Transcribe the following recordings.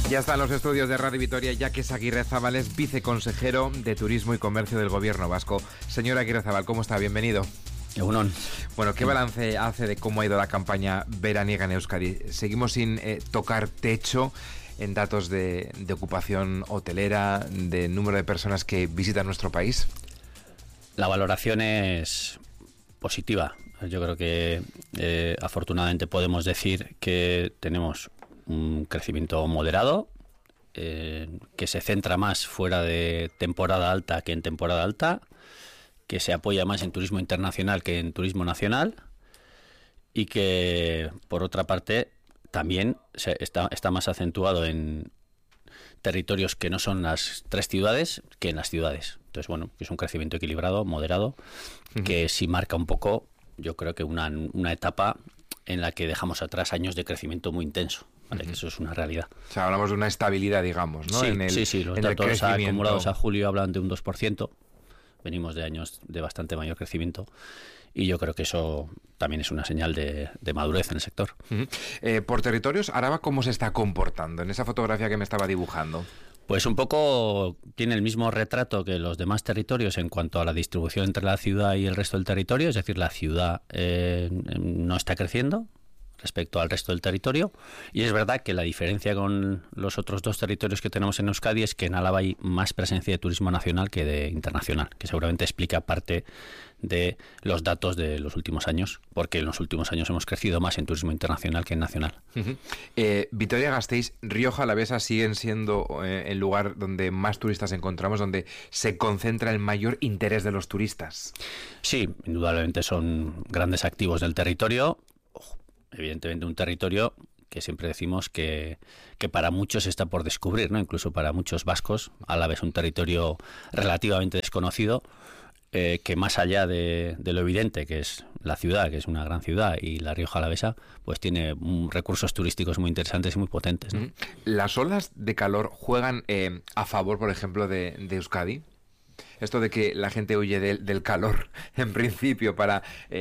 Ya está en los estudios de Radio Vitoria Jacques Aguirrezabal, es viceconsejero de Turismo y Comercio del Gobierno Vasco. Señor Aguirrezabal, ¿cómo está? Bienvenido. Egunon. Bueno, ¿qué balance hace de cómo ha ido la campaña veraniega en Euskadi? Seguimos sin tocar techo en datos de ocupación hotelera, de número de personas que visitan nuestro país. La valoración es positiva. Yo creo que afortunadamente podemos decir que tenemos un crecimiento moderado, que se centra más fuera de temporada alta que en temporada alta, que se apoya más en turismo internacional que en turismo nacional y que, por otra parte, también está más acentuado en territorios que no son las tres ciudades que en las ciudades. Entonces, bueno, es un crecimiento equilibrado, moderado, que sí marca un poco, yo creo que una etapa en la que dejamos atrás años de crecimiento muy intenso. Vale, que eso es una realidad. O sea, hablamos de una estabilidad, digamos, ¿no? Sí, los datos acumulados a julio hablan de un 2%. Venimos de años de bastante mayor crecimiento y yo creo que eso también es una señal de madurez en el sector. Por territorios, Araba, ¿cómo se está comportando en esa fotografía que me estaba dibujando? Pues un poco tiene el mismo retrato que los demás territorios en cuanto a la distribución entre la ciudad y el resto del territorio, es decir, la ciudad no está creciendo respecto al resto del territorio, y es verdad que la diferencia con los otros dos territorios que tenemos en Euskadi es que en Álava hay más presencia de turismo nacional que de internacional, que seguramente explica parte de los datos de los últimos años, porque en los últimos años hemos crecido más en turismo internacional que en nacional. Vitoria-Gasteiz, Rioja Alavesa siguen siendo el lugar donde más turistas encontramos, donde se concentra el mayor interés de los turistas. Sí, indudablemente son grandes activos del territorio. Evidentemente un territorio que siempre decimos que para muchos está por descubrir, ¿no? Incluso para muchos vascos, Álava es un territorio relativamente desconocido, que más allá de lo evidente que es la ciudad, que es una gran ciudad, y la Rioja Alavesa, pues tiene recursos turísticos muy interesantes y muy potentes, ¿no? ¿Las olas de calor juegan a favor, por ejemplo, de Euskadi? Esto de que la gente huye del calor, en principio, para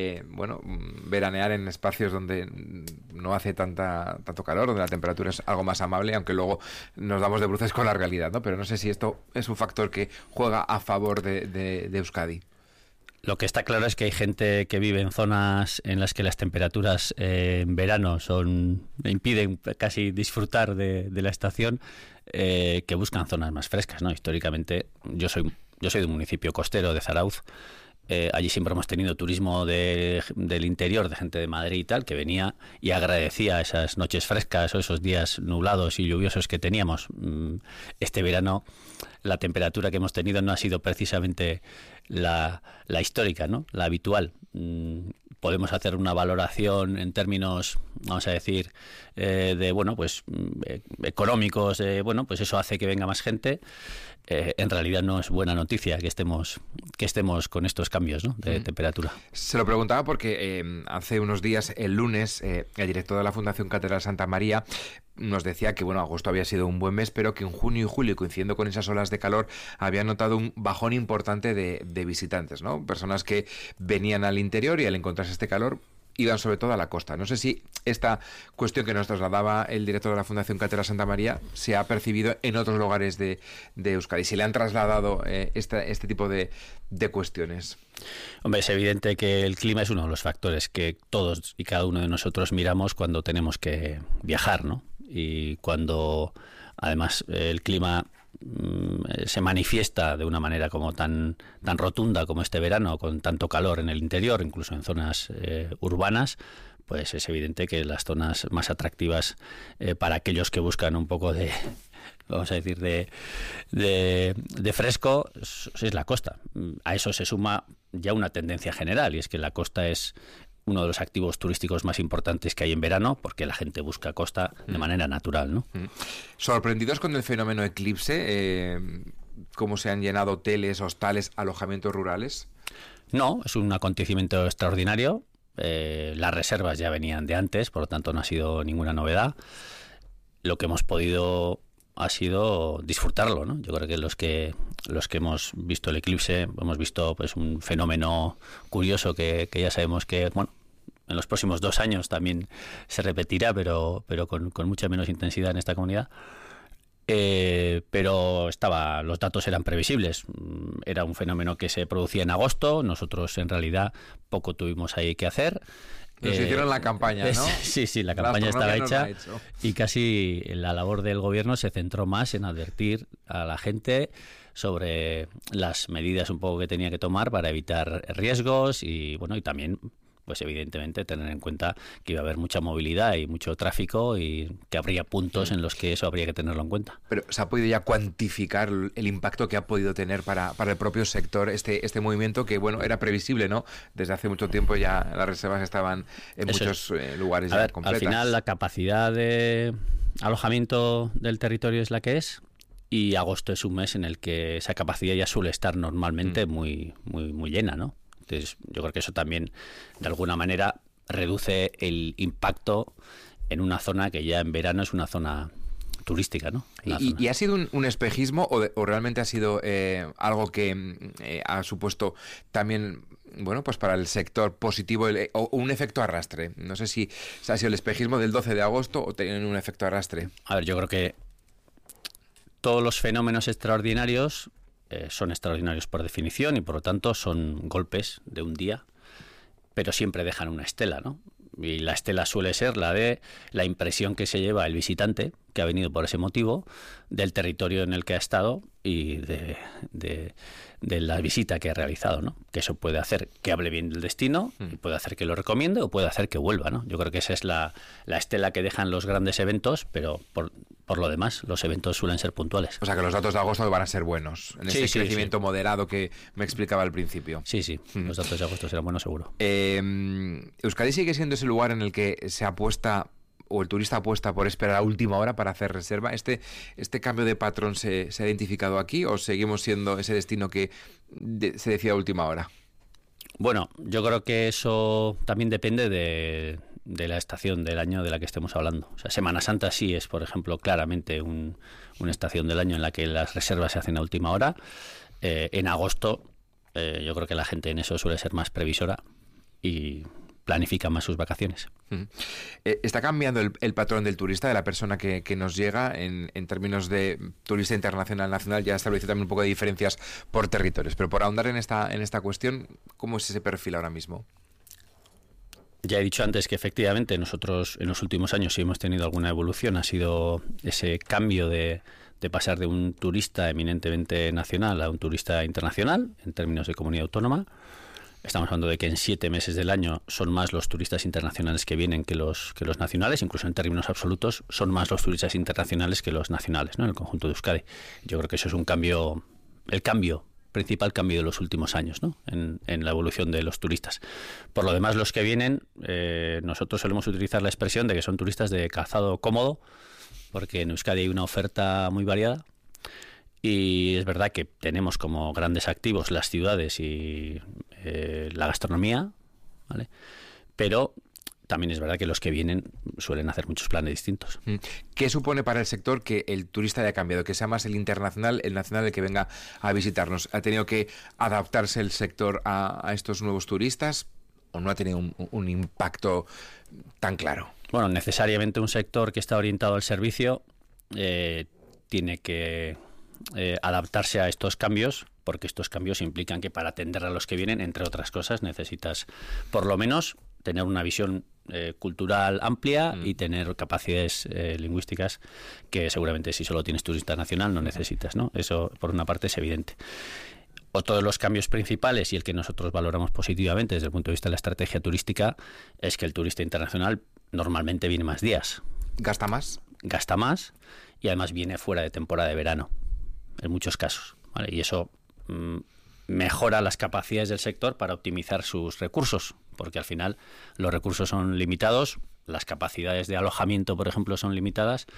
veranear en espacios donde no hace tanto calor, donde la temperatura es algo más amable, aunque luego nos damos de bruces con la realidad, ¿no? Pero no sé si esto es un factor que juega a favor de Euskadi. Lo que está claro es que hay gente que vive en zonas en las que las temperaturas en verano impiden casi disfrutar de la estación, que buscan zonas más frescas, ¿no? Históricamente, yo soy de un municipio costero, de Zarauz. Allí siempre hemos tenido turismo del interior, de gente de Madrid y tal, que venía y agradecía esas noches frescas o esos días nublados y lluviosos que teníamos. Este verano la temperatura que hemos tenido no ha sido precisamente la histórica, ¿no? La habitual. Podemos hacer una valoración en términos, vamos a decir, económicos, pues eso hace que venga más gente. En realidad no es buena noticia que estemos con estos cambios, ¿no?, de temperatura. Se lo preguntaba porque hace unos días, el lunes, el director de la Fundación Catedral Santa María nos decía que agosto había sido un buen mes, pero que en junio y julio, coincidiendo con esas olas de calor, había notado un bajón importante de visitantes, ¿no? Personas que venían al interior y al encontrarse este calor iban sobre todo a la costa. No sé si esta cuestión que nos trasladaba el director de la Fundación Catedral Santa María se ha percibido en otros lugares de Euskadi, si le han trasladado este tipo de cuestiones. Hombre, es evidente que el clima es uno de los factores que todos y cada uno de nosotros miramos cuando tenemos que viajar, ¿no? Y cuando además el clima se manifiesta de una manera como tan rotunda como este verano, con tanto calor en el interior, incluso en zonas urbanas, pues es evidente que las zonas más atractivas para aquellos que buscan un poco de, vamos a decir, de fresco, es la costa. A eso se suma ya una tendencia general, y es que la costa es uno de los activos turísticos más importantes que hay en verano, porque la gente busca costa de manera natural, ¿no? Sorprendidos con el fenómeno eclipse, cómo se han llenado hoteles, hostales, alojamientos rurales. No, es un acontecimiento extraordinario. Las reservas ya venían de antes, por lo tanto no ha sido ninguna novedad. Lo que hemos podido ha sido disfrutarlo, ¿no? Yo creo que los que hemos visto el eclipse hemos visto pues un fenómeno curioso que ya sabemos que, bueno, en los próximos 2 años también se repetirá, pero con mucha menos intensidad en esta comunidad. Pero los datos eran previsibles. Era un fenómeno que se producía en agosto. Nosotros, en realidad, poco tuvimos ahí que hacer. Nos hicieron la campaña, ¿no? Sí, la campaña estaba hecha y casi la labor del gobierno se centró más en advertir a la gente sobre las medidas un poco que tenía que tomar para evitar riesgos y bueno, y también pues evidentemente tener en cuenta que iba a haber mucha movilidad y mucho tráfico y que habría puntos en los que eso habría que tenerlo en cuenta. Pero ¿se ha podido ya cuantificar el impacto que ha podido tener para el propio sector este movimiento que, bueno, era previsible, ¿no? Desde hace mucho tiempo ya las reservas estaban en muchos lugares ya completas. Al final la capacidad de alojamiento del territorio es la que es y agosto es un mes en el que esa capacidad ya suele estar normalmente muy llena, ¿no? Entonces, yo creo que eso también, de alguna manera, reduce el impacto en una zona que ya en verano es una zona turística, ¿no? ¿Y ha sido un espejismo o realmente ha sido algo que ha supuesto también, bueno, pues para el sector positivo o un efecto arrastre? No sé si ha sido el espejismo del 12 de agosto o tiene un efecto arrastre. A ver, yo creo que todos los fenómenos extraordinarios son extraordinarios por definición y por lo tanto son golpes de un día, pero siempre dejan una estela, ¿no? Y la estela suele ser la de la impresión que se lleva el visitante, que ha venido por ese motivo, del territorio en el que ha estado y de la visita que ha realizado, ¿no? Que eso puede hacer que hable bien del destino, y puede hacer que lo recomiende o puede hacer que vuelva, ¿no? Yo creo que esa es la estela que dejan los grandes eventos, pero por lo demás, los eventos suelen ser puntuales. O sea que los datos de agosto van a ser buenos, en ese crecimiento moderado que me explicaba al principio. Sí, los datos de agosto serán buenos seguro. Euskadi sigue siendo ese lugar en el que se apuesta o el turista apuesta por esperar a última hora para hacer reserva. ¿Este cambio de patrón se ha identificado aquí o seguimos siendo ese destino que se decide a última hora? Bueno, yo creo que eso también depende de la estación del año de la que estemos hablando. O sea, Semana Santa sí es, por ejemplo, claramente una estación del año en la que las reservas se hacen a última hora. En agosto, yo creo que la gente en eso suele ser más previsora y planifica más sus vacaciones. ¿Está cambiando el patrón del turista, de la persona que nos llega en términos de turista internacional, nacional? Ya establecido también un poco de diferencias por territorios, pero por ahondar en esta cuestión, ¿cómo es ese perfil ahora mismo? Ya he dicho antes que efectivamente nosotros en los últimos años sí hemos tenido alguna evolución. Ha sido ese cambio de pasar de un turista eminentemente nacional a un turista internacional en términos de comunidad autónoma. Estamos hablando de que en 7 meses del año son más los turistas internacionales que vienen que los nacionales, incluso en términos absolutos son más los turistas internacionales que los nacionales, ¿no? En el conjunto de Euskadi. Yo creo que eso es un principal cambio de los últimos años, ¿no? En la evolución de los turistas. Por lo demás, los que vienen, nosotros solemos utilizar la expresión de que son turistas de calzado cómodo, porque en Euskadi hay una oferta muy variada. Y es verdad que tenemos como grandes activos las ciudades y la gastronomía, ¿vale? Pero también es verdad que los que vienen suelen hacer muchos planes distintos. ¿Qué supone para el sector que el turista haya cambiado? Que sea más el internacional, el nacional el que venga a visitarnos. ¿Ha tenido que adaptarse el sector a estos nuevos turistas o no ha tenido un impacto tan claro? Bueno, necesariamente un sector que está orientado al servicio tiene que adaptarse a estos cambios, porque estos cambios implican que para atender a los que vienen, entre otras cosas, necesitas por lo menos tener una visión cultural amplia y tener capacidades lingüísticas que seguramente si solo tienes turista nacional no necesitas, ¿no? Eso por una parte es evidente. Otro de los cambios principales y el que nosotros valoramos positivamente desde el punto de vista de la estrategia turística es que el turista internacional normalmente viene más días. ¿Gasta más? Gasta más y además viene fuera de temporada de verano, en muchos casos, ¿vale? Y eso mejora las capacidades del sector para optimizar sus recursos, porque al final los recursos son limitados, las capacidades de alojamiento, por ejemplo, son limitadas.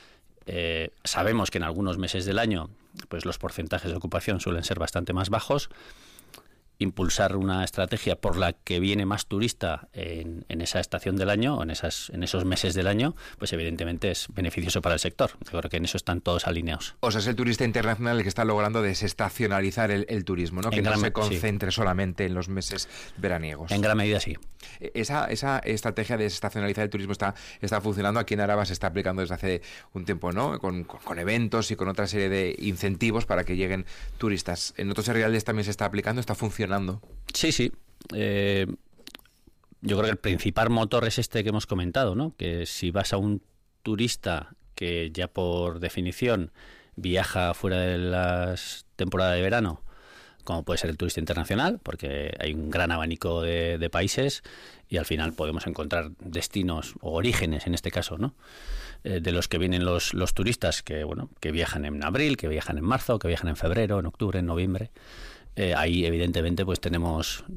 Sabemos que en algunos meses del año pues los porcentajes de ocupación suelen ser bastante más bajos impulsar una estrategia por la que viene más turista en esa estación del año, en esos meses del año, pues evidentemente es beneficioso para el sector. Yo creo que en eso están todos alineados. O sea, es el turista internacional el que está logrando desestacionalizar el turismo, ¿no? Que no se concentre solamente en los meses veraniegos. En gran medida sí. Esa estrategia de desestacionalizar el turismo está funcionando. Aquí en Araba se está aplicando desde hace un tiempo, ¿no? Con eventos y con otra serie de incentivos para que lleguen turistas. En otros herrialdes también se está aplicando, está funcionando. Sí. Yo creo que el principal motor es este que hemos comentado, ¿no? Que si vas a un turista que ya por definición viaja fuera de las temporadas de verano, como puede ser el turista internacional, porque hay un gran abanico de países y al final podemos encontrar destinos o orígenes, en este caso, ¿no? De los que vienen los turistas que viajan en abril, que viajan en marzo, que viajan en febrero, en octubre, en noviembre. Ahí evidentemente pues tenemos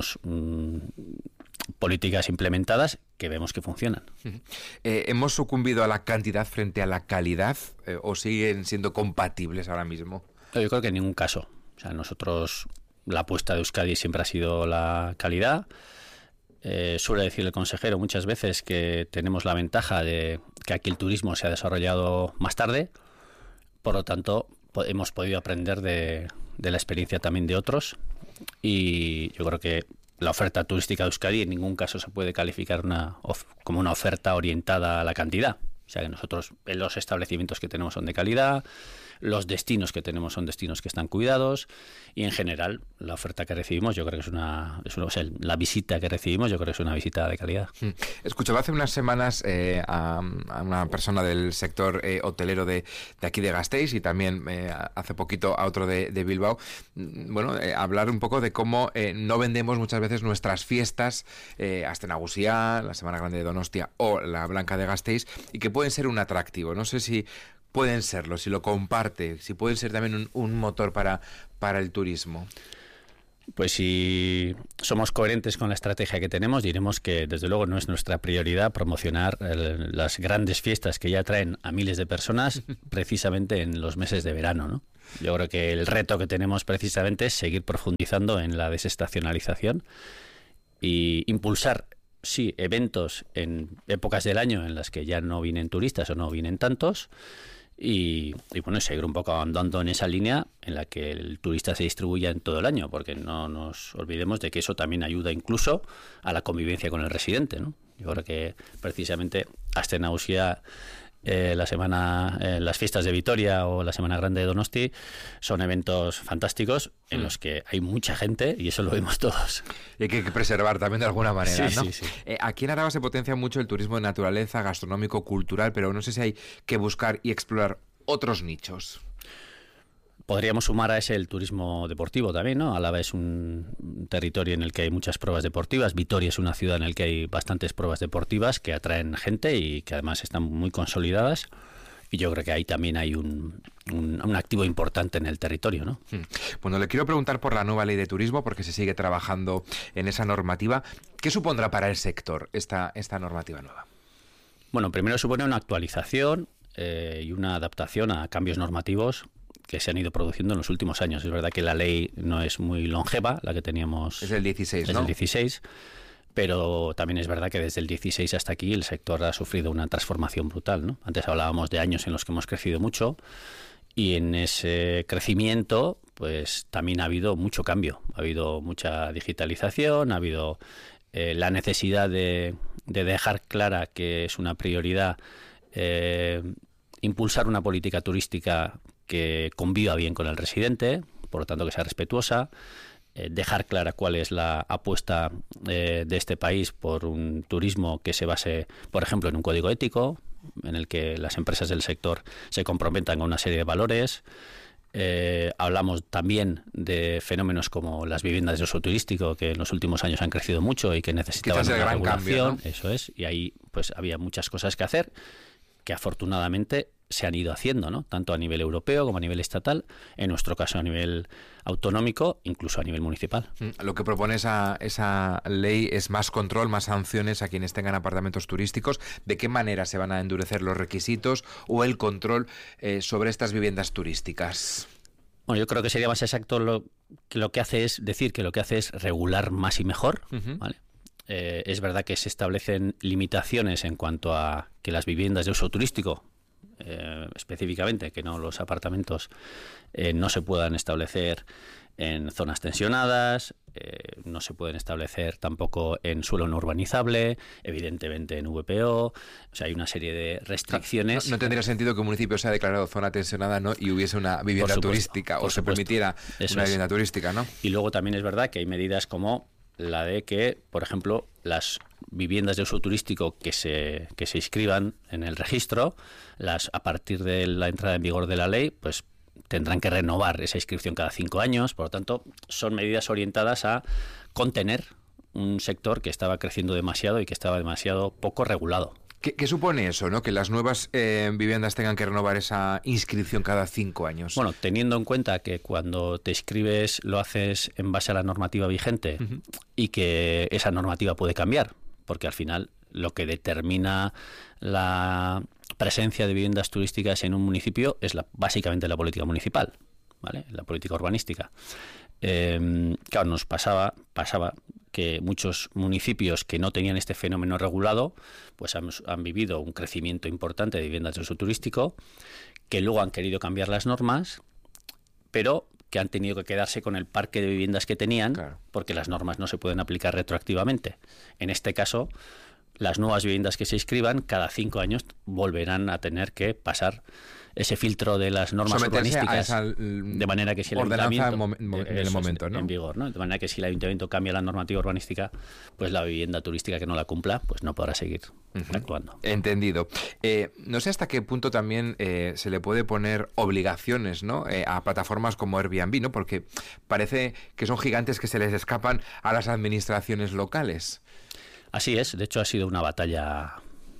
políticas implementadas que vemos que funcionan. ¿Hemos sucumbido a la cantidad frente a la calidad o siguen siendo compatibles ahora mismo? Yo creo que en ningún caso. O sea, nosotros, la apuesta de Euskadi siempre ha sido la calidad. Suele decir el consejero muchas veces que tenemos la ventaja de que aquí el turismo se ha desarrollado más tarde, por lo tanto hemos podido aprender de la experiencia también de otros, y yo creo que la oferta turística de Euskadi en ningún caso se puede calificar como una oferta orientada a la cantidad. O sea, que nosotros, los establecimientos que tenemos son de calidad, los destinos que tenemos son destinos que están cuidados, y en general la oferta que recibimos, yo creo que la visita que recibimos, yo creo que es una visita de calidad. Escuchaba hace unas semanas a una persona del sector hotelero de aquí de Gasteiz, y también hace poquito a otro de Bilbao, hablar un poco de cómo no vendemos muchas veces nuestras fiestas, hasta Nagusia, la Semana Grande de Donostia o la Blanca de Gasteiz, y que pueden ser un atractivo. No sé si pueden serlo, si lo comparte, si pueden ser también un motor para el turismo. Pues si somos coherentes con la estrategia que tenemos, diremos que desde luego no es nuestra prioridad promocionar las grandes fiestas que ya atraen a miles de personas precisamente en los meses de verano, ¿no? Yo creo que el reto que tenemos precisamente es seguir profundizando en la desestacionalización y impulsar, sí, eventos en épocas del año en las que ya no vienen turistas o no vienen tantos, y seguir un poco andando en esa línea en la que el turista se distribuya en todo el año, porque no nos olvidemos de que eso también ayuda incluso a la convivencia con el residente, ¿no? Yo creo que precisamente hasta en Nagusia, las fiestas de Vitoria o la Semana Grande de Donosti son eventos fantásticos en los que hay mucha gente, y eso lo vemos todos. Y hay que preservar también de alguna manera, sí, ¿no? Sí. Aquí en Araba se potencia mucho el turismo de naturaleza, gastronómico, cultural, pero no sé si hay que buscar y explorar otros nichos. Podríamos sumar a ese el turismo deportivo también, ¿no? Álava es un territorio en el que hay muchas pruebas deportivas. Vitoria es una ciudad en la que hay bastantes pruebas deportivas que atraen gente y que además están muy consolidadas. Y yo creo que ahí también hay un activo importante en el territorio, ¿no? Bueno, le quiero preguntar por la nueva ley de turismo, porque se sigue trabajando en esa normativa. ¿Qué supondrá para el sector esta normativa nueva? Bueno, primero supone una actualización y una adaptación a cambios normativos que se han ido produciendo en los últimos años. Es verdad que la ley no es muy longeva, la que teníamos... Es el 16, ¿no? Es el 16, pero también es verdad que desde el 16 hasta aquí el sector ha sufrido una transformación brutal, ¿no? Antes hablábamos de años en los que hemos crecido mucho, y en ese crecimiento pues también ha habido mucho cambio. Ha habido mucha digitalización, ha habido la necesidad de dejar clara que es una prioridad impulsar una política turística que conviva bien con el residente, por lo tanto que sea respetuosa, dejar clara cuál es la apuesta de este país por un turismo que se base, por ejemplo, en un código ético, en el que las empresas del sector se comprometan con una serie de valores. Hablamos también de fenómenos como las viviendas de uso turístico, que en los últimos años han crecido mucho y que necesitaban una regulación. Cambio, ¿no? Eso es, y ahí pues había muchas cosas que hacer, que afortunadamente se han ido haciendo, ¿no? Tanto a nivel europeo como a nivel estatal, en nuestro caso a nivel autonómico, incluso a nivel municipal. Lo que propone esa ley es más control, más sanciones a quienes tengan apartamentos turísticos. ¿De qué manera se van a endurecer los requisitos o el control sobre estas viviendas turísticas? Bueno, yo creo que sería más exacto lo que hace es decir que lo que hace es regular más y mejor, ¿vale? Es verdad que se establecen limitaciones en cuanto a que las viviendas de uso turístico, específicamente, que no los apartamentos, no se puedan establecer en zonas tensionadas, no se pueden establecer tampoco en suelo no urbanizable, evidentemente en VPO, o sea, hay una serie de restricciones. No tendría sentido que un municipio sea declarado zona tensionada, ¿no?, y hubiese una vivienda turística, o se permitiera una vivienda turística, ¿no? Y luego también es verdad que hay medidas como la de que, por ejemplo, las viviendas de uso turístico que se inscriban en el registro, a partir de la entrada en vigor de la ley, pues tendrán que renovar esa inscripción cada 5 años. Por lo tanto, son medidas orientadas a contener un sector que estaba creciendo demasiado y que estaba demasiado poco regulado. ¿Qué supone eso, ¿no?, que las nuevas viviendas tengan que renovar esa inscripción cada 5 años? Bueno, teniendo en cuenta que cuando te inscribes lo haces en base a la normativa vigente y que esa normativa puede cambiar, porque al final lo que determina la presencia de viviendas turísticas en un municipio es básicamente la política municipal, ¿vale?, la política urbanística. Claro, nos pasaba que muchos municipios que no tenían este fenómeno regulado, pues han vivido un crecimiento importante de viviendas de uso turístico, que luego han querido cambiar las normas, pero que han tenido que quedarse con el parque de viviendas que tenían, claro, porque las normas no se pueden aplicar retroactivamente. En este caso, las nuevas viviendas que se inscriban cada 5 años volverán a tener que pasar ese filtro de las normas urbanísticas, de manera que si el ayuntamiento en vigor, ¿no? De manera que si el ayuntamiento cambia la normativa urbanística, pues la vivienda turística que no la cumpla, pues no podrá seguir actuando. Entendido. No sé hasta qué punto también se le puede poner obligaciones, ¿no?, a plataformas como Airbnb, ¿no?, porque parece que son gigantes que se les escapan a las administraciones locales. Así es, de hecho ha sido una batalla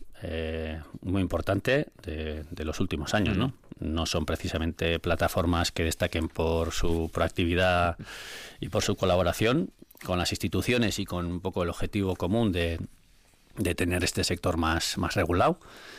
muy importante de los últimos años, ¿no? No son precisamente plataformas que destaquen por su proactividad y por su colaboración con las instituciones y con un poco el objetivo común de tener este sector más regulado.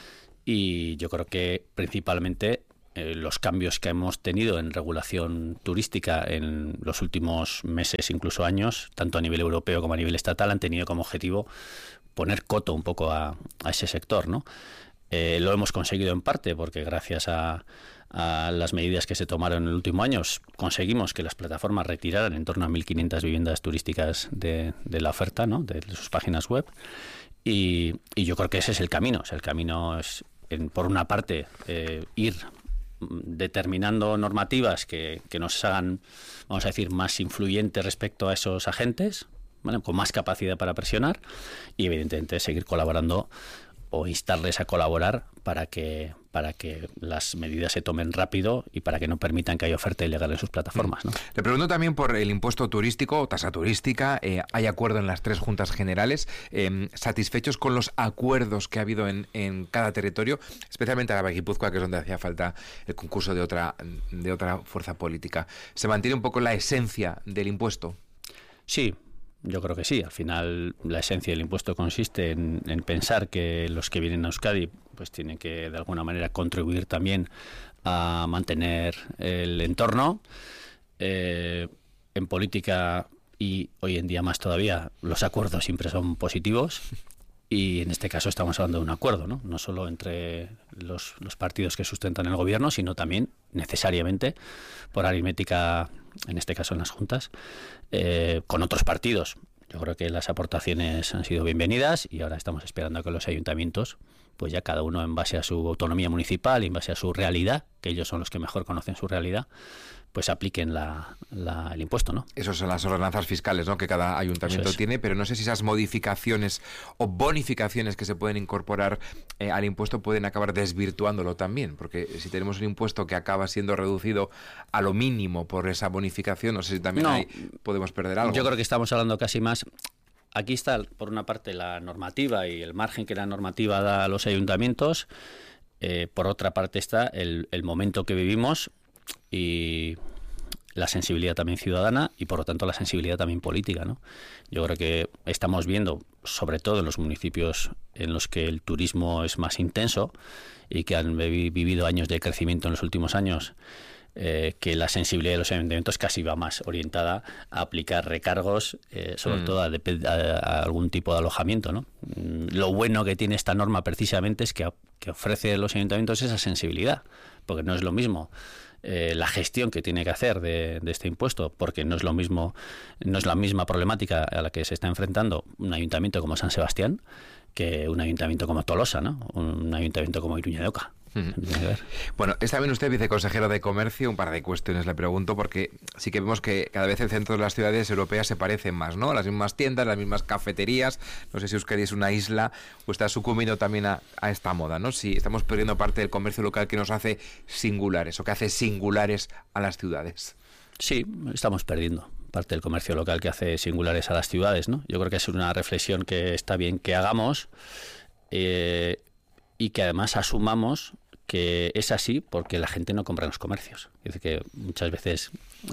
Y yo creo que principalmente los cambios que hemos tenido en regulación turística en los últimos meses, incluso años, tanto a nivel europeo como a nivel estatal, han tenido como objetivo poner coto un poco a ese sector, ¿no? Lo hemos conseguido en parte porque gracias a las medidas que se tomaron en el último año conseguimos que las plataformas retiraran en torno a 1.500 viviendas turísticas de la oferta, ¿no?, de sus páginas web. Y yo creo que ese es el camino. O sea, el camino es, por una parte, ir determinando normativas que nos hagan, vamos a decir, más influyentes respecto a esos agentes, ¿vale?, con más capacidad para presionar, y evidentemente seguir colaborando o instarles a colaborar para que las medidas se tomen rápido y para que no permitan que haya oferta ilegal en sus plataformas, ¿no? Le pregunto también por el impuesto turístico, tasa turística. Hay acuerdo en las 3 juntas generales. ¿Satisfechos con los acuerdos que ha habido en cada territorio? Especialmente Araba y Guipúzcoa, que es donde hacía falta el concurso de otra fuerza política. ¿Se mantiene un poco la esencia del impuesto? Sí. Yo creo que sí. Al final, la esencia del impuesto consiste en pensar que los que vienen a Euskadi pues tienen que, de alguna manera, contribuir también a mantener el entorno. En política, y hoy en día más todavía, los acuerdos siempre son positivos. Y en este caso estamos hablando de un acuerdo, ¿no? No solo entre los partidos que sustentan el gobierno, sino también, necesariamente, por aritmética, en este caso en las juntas, con otros partidos. Yo creo que las aportaciones han sido bienvenidas y ahora estamos esperando a que los ayuntamientos, pues ya cada uno en base a su autonomía municipal y en base a su realidad, que ellos son los que mejor conocen su realidad, pues apliquen el impuesto, ¿no? Esas son las ordenanzas fiscales, ¿no?, que cada ayuntamiento tiene, pero no sé si esas modificaciones o bonificaciones que se pueden incorporar al impuesto pueden acabar desvirtuándolo también, porque si tenemos un impuesto que acaba siendo reducido a lo mínimo por esa bonificación, no sé si también ahí podemos perder algo. Yo creo que estamos hablando casi más. Aquí está, por una parte, la normativa y el margen que la normativa da a los ayuntamientos. Por otra parte está el momento que vivimos y la sensibilidad también ciudadana y, por lo tanto, la sensibilidad también política, ¿no? Yo creo que estamos viendo, sobre todo en los municipios en los que el turismo es más intenso y que han vivido años de crecimiento en los últimos años, que la sensibilidad de los ayuntamientos casi va más orientada a aplicar recargos, sobre todo a algún tipo de alojamiento, ¿no? Lo bueno que tiene esta norma precisamente es que ofrece a los ayuntamientos esa sensibilidad, porque no es lo mismo la gestión que tiene que hacer de este impuesto, porque no es lo mismo, no es la misma problemática a la que se está enfrentando un ayuntamiento como San Sebastián que un ayuntamiento como Tolosa, ¿no? Un ayuntamiento como Iruña de Oca. Bueno, es también usted viceconsejero de Comercio. Un par de cuestiones le pregunto, porque sí que vemos que cada vez el centro de las ciudades europeas se parecen más, ¿no? Las mismas tiendas, las mismas cafeterías. No sé si Euskadi es una isla o está sucumbiendo también a esta moda, ¿no? Si estamos perdiendo parte del comercio local que nos hace singulares o que hace singulares a las ciudades. Sí, estamos perdiendo parte del comercio local que hace singulares a las ciudades, ¿no? Yo creo que es una reflexión que está bien que hagamos y que además asumamos que es así porque la gente no compra en los comercios. Es decir, que muchas veces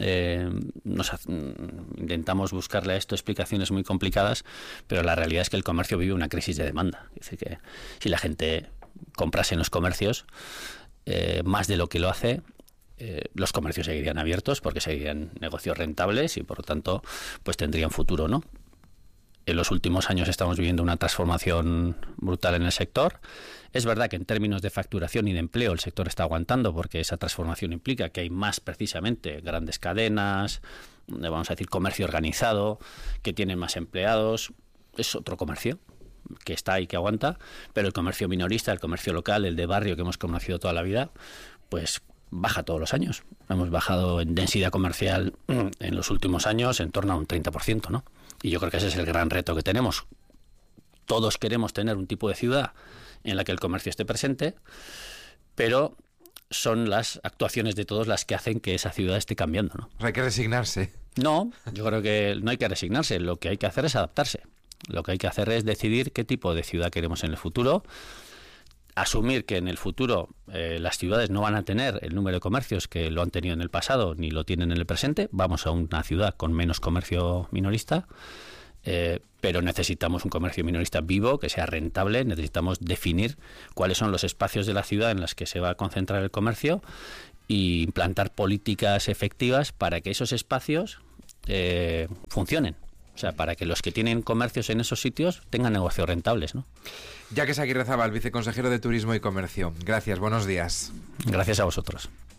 intentamos buscarle a esto explicaciones muy complicadas, pero la realidad es que el comercio vive una crisis de demanda. Es decir, que si la gente comprase en los comercios más de lo que lo hace, los comercios seguirían abiertos porque seguirían negocios rentables y por lo tanto pues tendrían futuro, ¿no? En los últimos años estamos viviendo una transformación brutal en el sector. Es verdad que en términos de facturación y de empleo el sector está aguantando porque esa transformación implica que hay más precisamente grandes cadenas, vamos a decir comercio organizado, que tienen más empleados. Es otro comercio que está ahí, que aguanta, pero el comercio minorista, el comercio local, el de barrio que hemos conocido toda la vida, pues baja todos los años. Hemos bajado en densidad comercial en los últimos años en torno a un 30%, ¿no? Y yo creo que ese es el gran reto que tenemos. Todos queremos tener un tipo de ciudad en la que el comercio esté presente, pero son las actuaciones de todos las que hacen que esa ciudad esté cambiando, ¿no? O sea, hay que resignarse. No, yo creo que no hay que resignarse. Lo que hay que hacer es adaptarse. Lo que hay que hacer es decidir qué tipo de ciudad queremos en el futuro, asumir que en el futuro las ciudades no van a tener el número de comercios que lo han tenido en el pasado ni lo tienen en el presente. Vamos a una ciudad con menos comercio minorista, pero necesitamos un comercio minorista vivo, que sea rentable. Necesitamos definir cuáles son los espacios de la ciudad en los que se va a concentrar el comercio y implantar políticas efectivas para que esos espacios funcionen. O sea, para que los que tienen comercios en esos sitios tengan negocios rentables, ¿no? Jacques Aguirrezabal, viceconsejero de Turismo y Comercio. Gracias, buenos días. Gracias a vosotros.